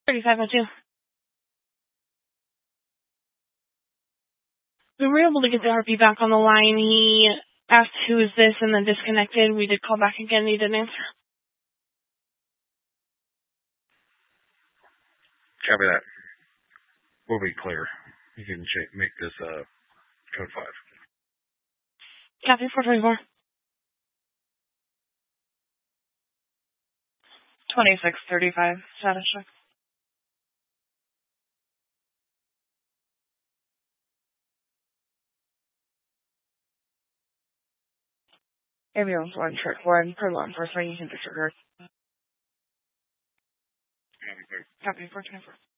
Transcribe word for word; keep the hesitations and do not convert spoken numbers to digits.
thirty-five oh two. We were able to get the R P back on the line. He asked who is this and then disconnected. We did call back again. He didn't answer. Copy that. We'll be clear. You can check, make this uh, code five. Copy four twenty-four. twenty-six thirty-five. Status check. Ambulance one, trick one, per law enforcement, you can disregard. Copy, Copy four twenty-four.